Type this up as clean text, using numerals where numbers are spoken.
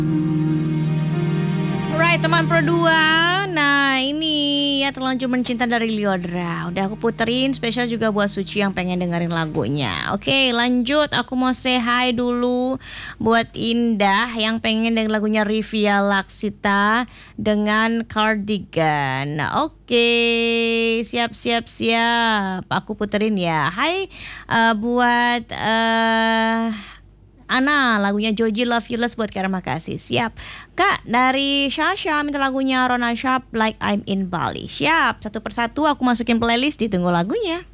Alright teman Pro 2. Nah ini ya Terlanjur Mencinta dari Lyodra. Udah aku puterin spesial juga buat Suci yang pengen dengerin lagunya. Oke lanjut, aku mau say hi dulu buat Indah yang pengen denger lagunya Rivia Laksita dengan Cardigan. Oke, siap. Aku puterin ya. Hai buat Ana, lagunya Joji Love You Less buat Kara Makasih. Siap. Kak, dari Shasha minta lagunya Rona Shap Like I'm in Bali. Siap, satu persatu aku masukin playlist, ditunggu lagunya.